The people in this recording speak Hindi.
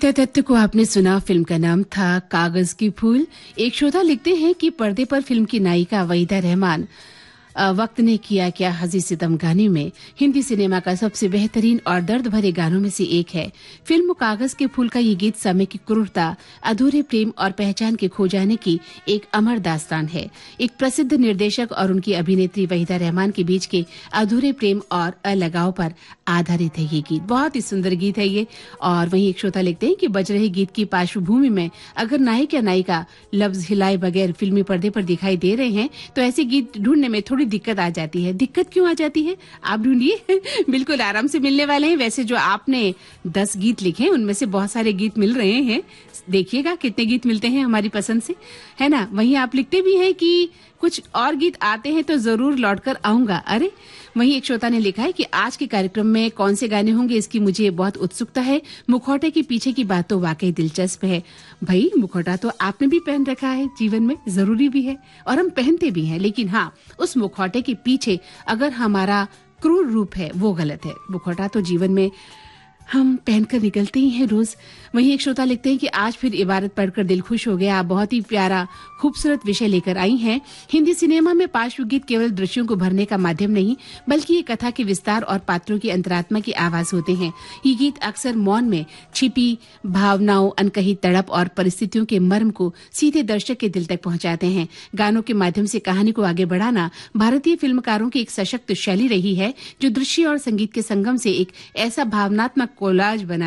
गीता दत्त को आपने सुना। फिल्म का नाम था कागज की फूल। एक श्रोता लिखते हैं कि पर्दे पर फिल्म की नायिका वहीदा रहमान वक्त ने किया क्या हजी सितम गाने में हिंदी सिनेमा का सबसे बेहतरीन और दर्द भरे गानों में से एक है। फिल्म कागज के फूल का ये गीत समय की क्रूरता, अधूरे प्रेम और पहचान के खो जाने की एक अमर दास्तान है। एक प्रसिद्ध निर्देशक और उनकी अभिनेत्री वहीदा रहमान के बीच के अधूरे प्रेम और अलगाव पर आधारित है ये गीत। बहुत ही सुंदर गीत है ये। और वहीं एक श्रोता लिखते हैं कि बज रहे गीत की पार्श्वभूमि में अगर नायक या नायिका लफ्ज हिलाए बगैर फिल्मी पर्दे पर दिखाई दे रहे हैं तो ऐसे गीत ढूंढने में थोड़ी दिक्कत आ जाती है। दिक्कत क्यों आ जाती है आप ढूंढिए, बिल्कुल आराम से मिलने वाले हैं। वैसे जो आपने 10 गीत लिखे उनमें से बहुत सारे गीत मिल रहे हैं। देखिएगा कितने गीत मिलते हैं हमारी पसंद से, है ना। वहीं आप लिखते भी हैं कि कुछ और गीत आते हैं तो जरूर लौटकर आऊंगा। अरे वहीं एक श्रोता ने लिखा है कि आज के कार्यक्रम में कौन से गाने होंगे इसकी मुझे बहुत उत्सुकता है। मुखौटे के पीछे की बात तो वाकई दिलचस्प है। भाई मुखौटा तो आपने भी पहन रखा है, जीवन में जरूरी भी है और हम पहनते भी हैं, लेकिन हाँ उस मुखौटे के पीछे अगर हमारा क्रूर रूप है वो गलत है। मुखौटा तो जीवन में हम पहनकर निकलते ही हैं रोज। वहीं एक श्रोता लिखते हैं कि आज फिर इबारत पढ़कर दिल खुश हो गया। आप बहुत ही प्यारा खूबसूरत विषय लेकर आई हैं। हिंदी सिनेमा में पार्श्व गीत केवल दृश्यों को भरने का माध्यम नहीं बल्कि ये कथा के विस्तार और पात्रों की अंतरात्मा की आवाज होते हैं। ये गीत अक्सर मौन में छिपी भावनाओं, अनकही तड़प और परिस्थितियों के मर्म को सीधे दर्शक के दिल तक पहुंचाते हैं। गानों के माध्यम से कहानी को आगे बढ़ाना भारतीय फिल्मकारों की एक सशक्त शैली रही है जो दृश्य और संगीत के संगम से एक ऐसा भावनात्मक कोलाज बना